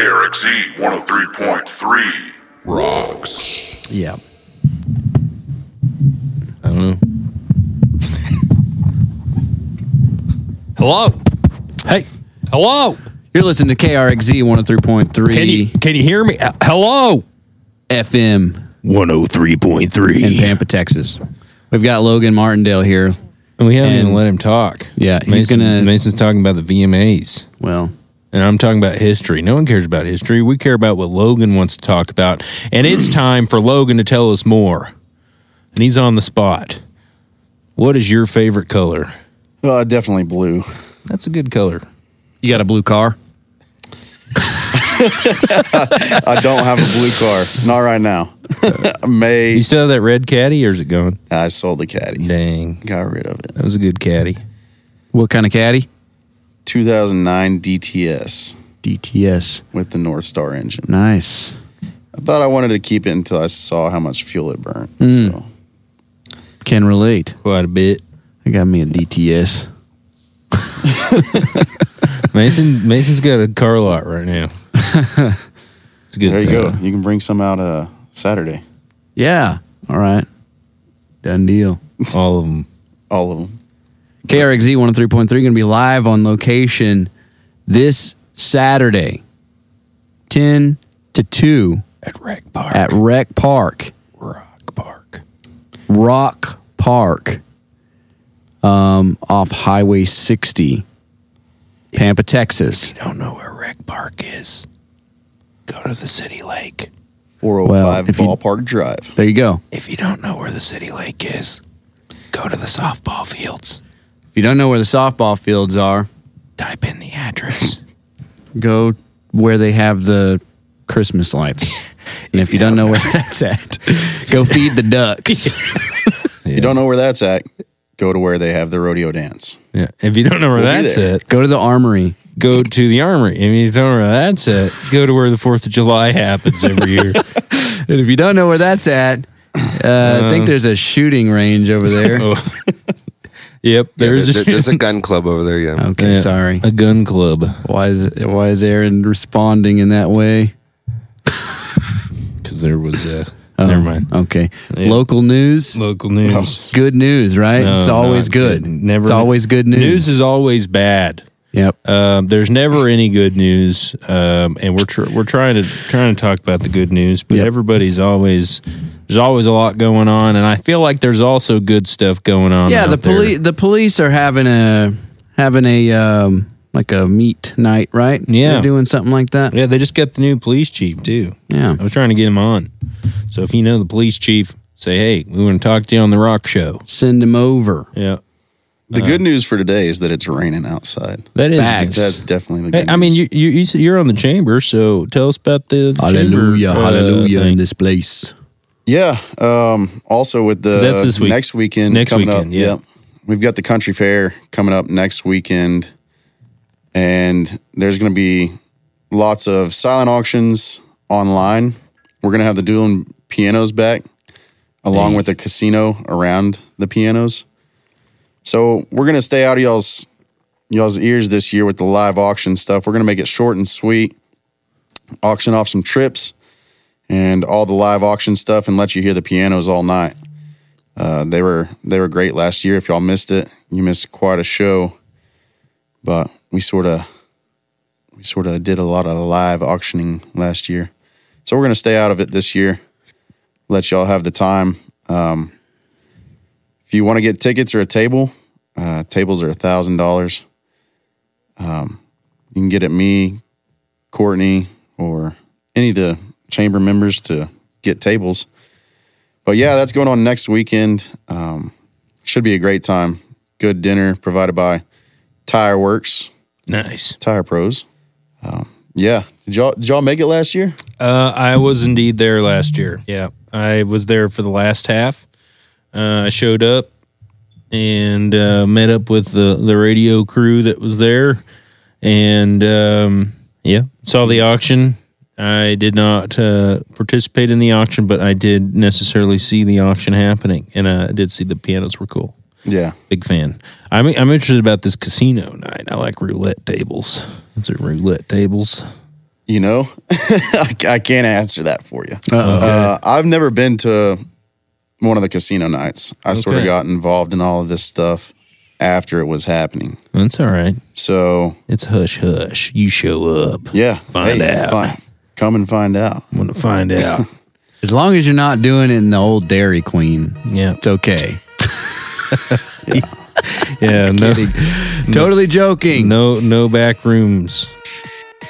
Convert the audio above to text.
KRXZ 103.3 rocks. Yeah. I don't know. Hello. Hey. Hello. You're listening to KRXZ 103.3. Can you hear me? Hello. FM 103.3 in Pampa, Texas. We've got Logan Martindale here. And we haven't even let him talk. Yeah, Mason's talking about the VMAs. Well, and I'm talking about history. No one cares about history. We care about what Logan wants to talk about. And it's time for Logan to tell us more. And he's on the spot. What is your favorite color? Definitely blue. That's a good color. You got a blue car? I don't have a blue car. Not right now. You still have that red caddy, or is it gone? I sold the caddy. Dang. Got rid of it. That was a good caddy. What kind of caddy? 2009 DTS. DTS. With the North Star engine. Nice. I thought I wanted to keep it until I saw how much fuel it burnt. So. Can relate. Quite a bit. I got me a DTS. Mason's got a car lot right now. It's a good. There you go. You can bring some out Saturday. Yeah. All right. Done deal. All of them. All of them. KRXZ 103.3 going to be live on location this Saturday, 10 to 2 at Rec Park. At Rec Park. Rock Park. Off Highway 60, Pampa, Texas. If you don't know where Rec Park is, go to the City Lake. 405 Ballpark Drive. There you go. If you don't know where the City Lake is, go to the softball fields. If you don't know where the softball fields are, type in the address. Go where they have the Christmas lights. And if you don't know where that's at, go feed the ducks. If you don't know where that's at, go to where they have the rodeo dance. Yeah. If you don't know where that's at, go to the Armory. Go to the Armory. If you don't know where that's at, go to where the 4th of July happens every year. And if you don't know where that's at, I think there's a shooting range over there. Yep. There's a gun club over there, yeah. Okay, sorry. A gun club. Why is Aaron responding in that way? Because there was never mind. Okay. Yeah. Local news. Good news, right? No, it's always good. Never. It's always good news. News is always bad. Yep. There's never any good news, and we're trying to talk about the good news, but there's always a lot going on, and I feel like there's also good stuff going on. Yeah, the police are having a like a meet night, right? Yeah, they're doing something like that. Yeah, they just got the new police chief too. Yeah, I was trying to get him on. So if you know the police chief, say, hey, we want to talk to you on the Rock Show. Send him over. Yeah. The good news for today is that it's raining outside. That is facts. That's definitely the good news. I mean, you're on the chamber, so tell us about the hallelujah, chamber, hallelujah in this place. Yeah. Also with the that's this week. Next weekend coming up. Yeah. We've got the country fair coming up next weekend, and there's going to be lots of silent auctions online. We're going to have the dueling pianos back, along with a casino around the pianos. So we're going to stay out of y'all's ears this year with the live auction stuff. We're going to make it short and sweet, auction off some trips and all the live auction stuff, and let you hear the pianos all night. They were great last year. If y'all missed it, you missed quite a show. But we sort of did a lot of live auctioning last year. So we're going to stay out of it this year. Let y'all have the time. If you want to get tickets or a table, tables are $1,000. You can get at me, Courtney, or any of the chamber members to get tables. But yeah, that's going on next weekend. Should be a great time. Good dinner provided by Tire Works. Nice. Tire Pros. Yeah. Did y'all make it last year? I was indeed there last year. Yeah. I was there for the last half. I showed up and met up with the radio crew that was there, and saw the auction. I did not participate in the auction, but I did necessarily see the auction happening, and I did see the pianos were cool. Yeah, big fan. I'm interested about this casino night. I like roulette tables. Is it roulette tables? I can't answer that for you. I've never been to one of the casino nights. I sort of got involved in all of this stuff after it was happening. That's all right. So it's hush hush. You show up. Yeah. Find out. Come and find out. I'm gonna find out. As long as you're not doing it in the old Dairy Queen, it's okay. Yeah, no, totally joking. No back rooms.